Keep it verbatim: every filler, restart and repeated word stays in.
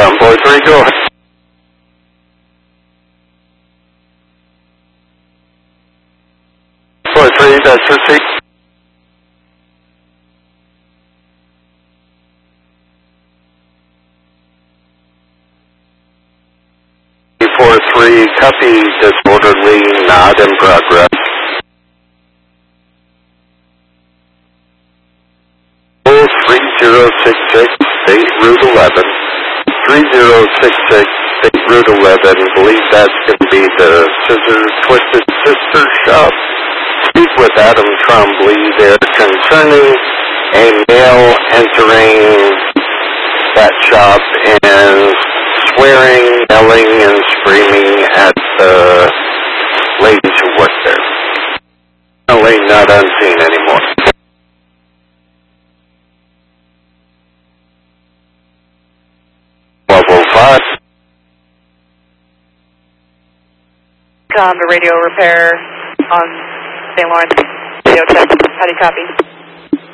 Convoy three, go ahead. Convoy three, that's your seat. four three, copy, disorderly, not in progress. three zero six six, State Route eleven. three zero six six, State Route eleven. Believe that's going to be the Scissor Twisted Sister shop. Speak with Adam Trombley there concerning a male entering that shop and swearing, yelling, and screaming at the ladies who work there. Apparently not unseen anymore. twelve oh five. Com to radio repair on Saint Lawrence. Radio check. How do you copy?